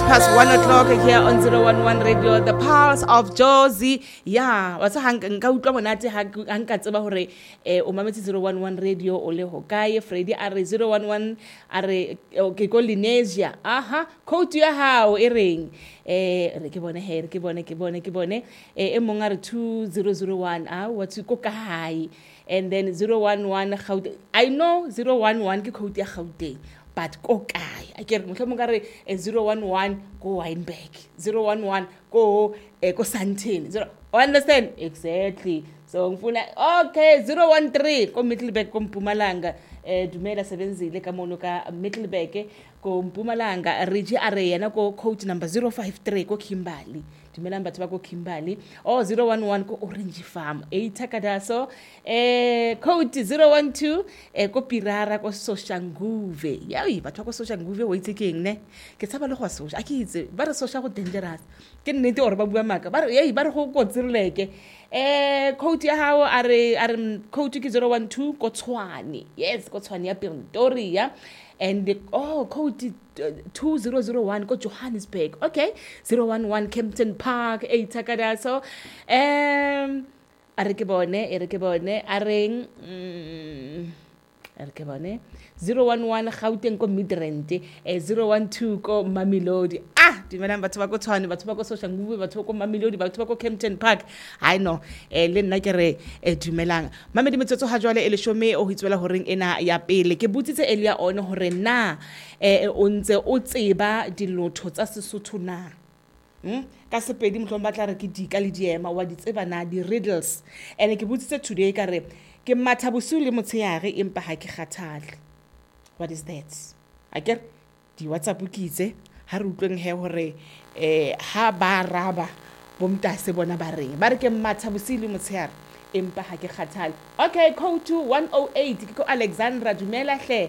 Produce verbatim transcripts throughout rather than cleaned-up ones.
past one o'clock here on zero one one Radio, the Pulse of Jozi. Yeah, what's a hang and go to Monati Hankatsa eh, Umamati zero one one Radio, Ole Hokai, Freddy Are zero one one Are Kikolinesia. Aha, coat your how earring. Eh, Kibone hair, Kibone, Kibone, Kibone, eh, Emongar two zero zero one. Ah, what's you cook high, and then zero one one. I know zero one one Kikotia Haute. But okay, I get Mukhamugare a zero one one go Weinberg, zero one one go Eco Santin. Zero understand? Exactly. So okay, zero one three go Middlebeck go Pumalanga, eh Dumela Sevenzi, Lekamonuka, Middlebeck, go Pumalanga, Rigi Arena, go coach number zero five three go Kimbali. Dumelamba Tobacco Kimbali, or zero one one go Orange Farm, eight Takadaso, eh, code zero one two, eh, go Pirara go Soshanguve. Yeah, but talk Soshanguve, wait taking, ne? Get some of the social, I can't, but a social dangerous. Can need or Babamaka, but yeah, but who got the leg? Eh, code how are are code zero one two go Twani. Yes, go Twani up in Doria. And the, oh, code uh, two zero zero one go Johannesburg. Okay, zero one one Kempton Park, eight Takadaso. Um, Arekebone, Erekebone, Areng, mm, Arekebone, zero one one Gauteng go Midrand, eh, zero one two go Mamelodi. Ah, do you remember Tobacco Tony, but Tobacco Social Movie, but Tobacco Mamelodi, but Tobacco Kempton Park? I know, eh, Len Nagere, eh, Dumelang. Mamadi Metoto Hajwale, Elishome, or Hitwella Horing in a Yapele, Kebutite Elia on Horena, eh, on the Otseba, di Lotos, as the Sutuna. Hmm? Kasepedi mhlombatla re ke dika le diema wa ditseba na di riddles ene ke butsitse today ka re ke mathabosu le motsheare empa ha ke kgathale. What is that? I get di WhatsApp kitse ha re utlweng he hore eh ha ba raba bomtase bona ba reng ba re ke mathabosu le motsheare empa ha ke kgathale. Okay, code to one oh eight ke ko Alexandra Dumela hle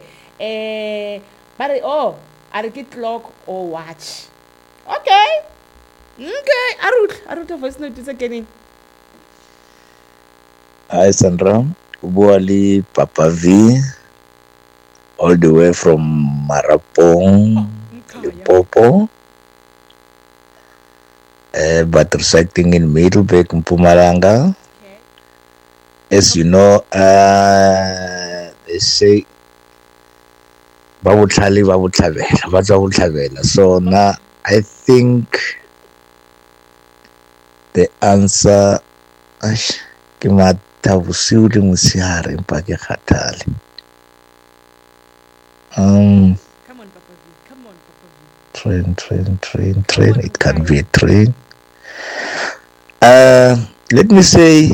eh ba re oh are ke clock or watch. Okay. Okay, Arut, Arut of voice note is again. Hi Sandra, Ubuali Papa V, all the way from Marapong, oh, Limpopo, uh, but residing in Middleburg, Mpumalanga. Okay. As you know, uh, they say, Babu Tali, Babu Tavela, Babu Tavela. So now I think the answer ash ke mathabosu le motsheare empa ke kgathale. Um come on Papa V, come on Papa V. Train train train train on, it can be a train. Uh let me say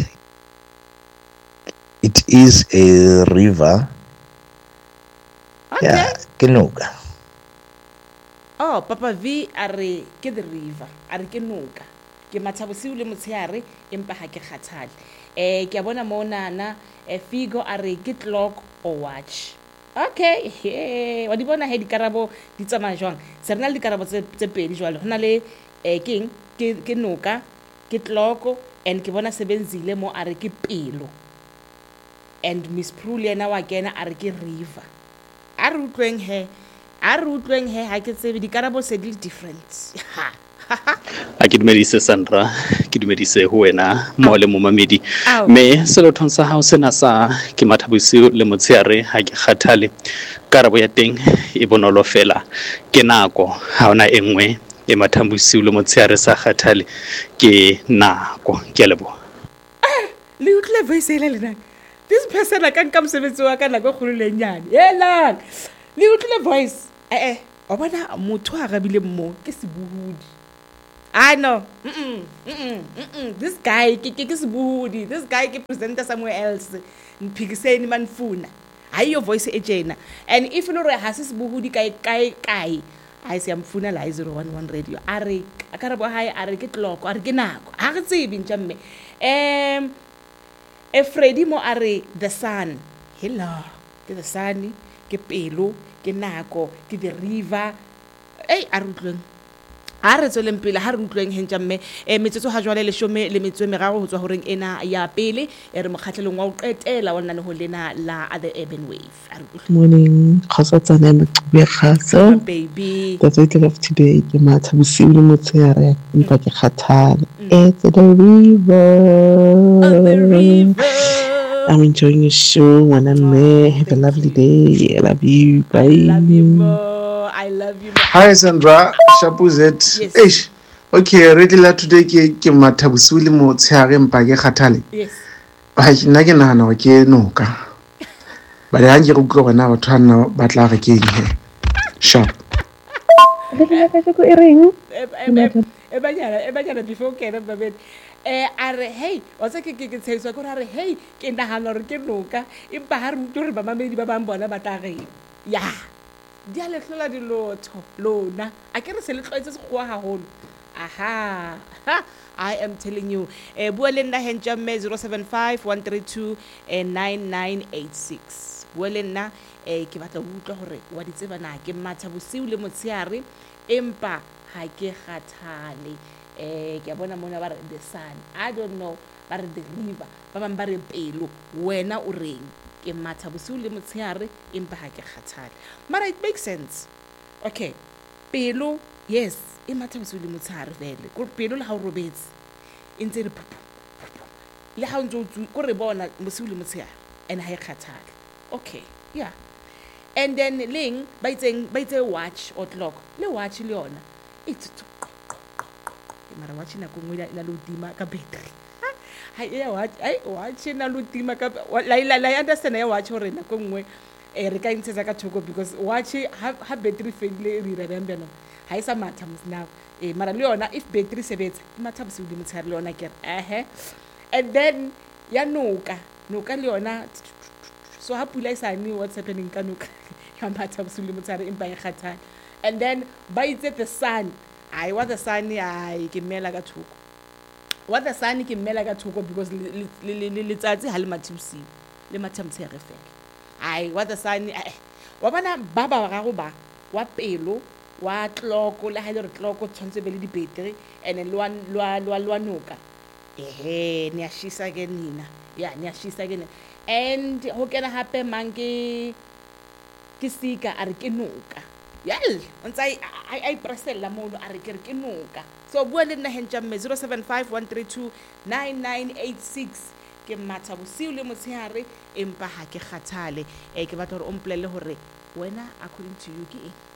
it is a river. Okay. Yeah, Kenuga. Oh, Papa V are ke the river, are Kenuga. Ke mathabosu le motsheare empa ha ke kgathale. Eh ke bona mona na e Figo are ke clock or watch. Okay, eh wa di bona he dikarabo di tsamaya jwang. Se rena le dikarabo tse tse pedi jwalo. Hona le eh keng ke ke noka, ke clock and ke bona sebenzile mo are ke pelo. And Miss Prulia na wa kena are ke river. A re utlweng he, a re utlweng he ha ke tsebe dikarabo se di different. Ha. A ke dumedise Sandra ke dumedise ho wena mo le mo mamedi me se lo thonsa ha o sena sa ke mathabosu le motsheare ha ke kgathale karabo ya teng e bonolo fela ke nako ha ona engwe e mathabosu le motsheare sa kgathale ke nako ke lebo le utlwe voice ile lena this person ka nka mosebetsi wa ka nako kholo le nyane hela le utlwe voice eh eh o bona motho a rabile mo ke sebuhudi. I know. Mm-mm, mm-mm, mm-mm. This guy, this booty, this guy can present somewhere else. Pikiseni manfuna. I your voice ejena. And if you know has this booty kai kai kai, I say I'm funa la zero one one radio. Are akarabo hai are ke tloko are ke nako. Ha re tsebe ntjamme. Um e Freddy mo are the sun. Hello. Ke the sun, ke pelo, ke nako, ke the river. Hey, arutleng. a re tsweleng pele ha re utlweng hentja mme e metsotso ha jwale leshome le metswe meraro ho tswa horeng ena ya pele e re mokgatlelong wa o qetela wa nna ho lena la other urban wave. Morning kgotsatsana maqhubu khaso baby the title of today ke matha bosiu le motshehare empa ke kgathala it's the river the river. I'm enjoying your show when I'm there. Have a lovely day. I love you. Bye. I love you more. I love you more. Hi Sandra, Shapuzet. Yes. Eish. Okay, regular today ke ke mathabusi le mo tshehare mpa ke kgathale. Yes. Ba nna ke nahana hore ke noka. Ba le hanje go utlwa bona batho hana ba tla re ke eng he. Sharp. Regular ka go ireng. E ba nyana, e ba nyana before ke re babet. Eh are hey wa tse ke ke ke tsheiswa go re hey ke nagana re ke noka empa ha re utlwe re ba mamedi ba bang bona ba tla re ya di a letlola dilotho lona a ke re se le tlwaetse se go haholo aha I am telling you eh bua le nna hentja mme zero seven five one three two nine nine eight six bua le nna eh ke batla go utlwa gore wa di tseba na ke matha bosiu le motshehare empa ha ke kgathale eh ke bona mona ba re the sun I don't know ba re the river ba bang ba re pelo wena o reng ke matha bosiu le motshehare empa ha ke kgathale mara it makes sense okay pelo yes e matha bosiu le motshehare vele go pelo le ha o robetse e ntse re le ha o ntse o go re bona bosiu le motshehare and ha e kgathale okay yeah and then leng ba itseng ba itse watch or clock le watch le yona it's mara watch na go ngwela ina lo tima ka battery ha ya watch ai watch na lo tima ka la la la understand ya watch hore na go ngwe e re ka intsetsa ka thoko because watch ha ha battery fail le re remember no ha isa matha now e mara le yona if battery sebetsa matha bosiu le motshehare le yona ke eh and then ya noka noka le yona so ha pula isa ni what's happening ka noka ya matha bosiu le motshehare empa e kgathana and then by itse the sun I what the sun I ke mela ka thoko what the sun ke mela ka thoko because le letsatsi ha le mathusi le mathamtshege fela I what the sun wa bana ba ba ga go ba wa pelo wa tloko le ha le re tloko tshwantse be le di battery and then lwa lwa lwa lwa noka ehe ne a shisa ke nina ya ne a shisa ke and ho kena hape manke ke sika a re ke noka yal ontsa ai ai presella mono a re ke re ke noka so bua le nna hentja mme zero seven five one three two nine nine eight six ke matha bosiu le motshehare empa ha ke kgathale e ke batla hore o mpolelle hore wena according to you ke eng